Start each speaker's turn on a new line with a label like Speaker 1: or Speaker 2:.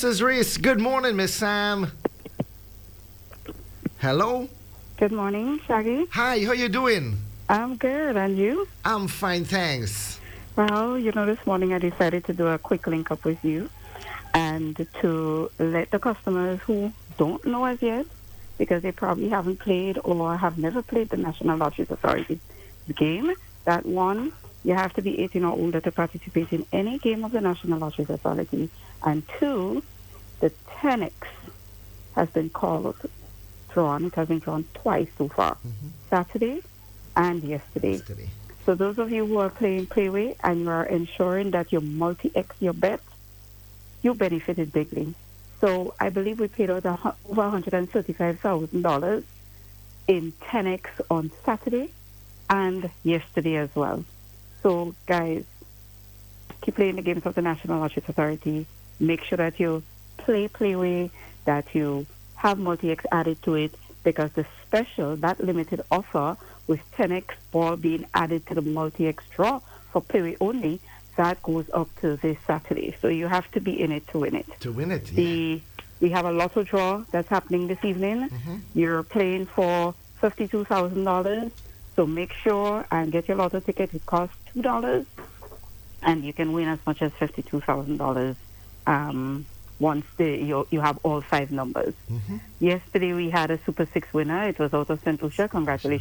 Speaker 1: Mrs. Reese. Good morning, Miss Sam. Hello.
Speaker 2: Good morning, Shaggy.
Speaker 1: Hi, how you doing?
Speaker 2: I'm good, and you?
Speaker 1: I'm fine, thanks.
Speaker 2: Well, this morning I decided to do a quick link up with you and to let the customers who don't know as yet, because they probably haven't played or have never played the National Lotteries Authority game, that one, you have to be 18 or older to participate in any game of the National Lotteries Authority, and two, the 10X has been drawn. It has been drawn twice so far, Saturday and yesterday. So those of you who are playing Playway and you are ensuring that you multi-X your bet, you benefited bigly. So I believe we paid out over $135,000 in 10X on Saturday and yesterday as well. So guys, keep playing the games of the National Lotteries Authority. Make sure that you play Playway, that you have multi-X added to it, because the special, that limited offer with 10X ball being added to the multi-X draw for Playway only, that goes up to this Saturday. So you have to be in it to win it.
Speaker 1: To win it, yeah.
Speaker 2: We have a lotto draw that's happening this evening. You're playing for $52,000. So make sure and get your lotto ticket. It costs $2. And you can win as much as $52,000 once you have all 5 numbers. Yesterday we had a Super 6 winner. It was out of St. Lucia. Congratulations.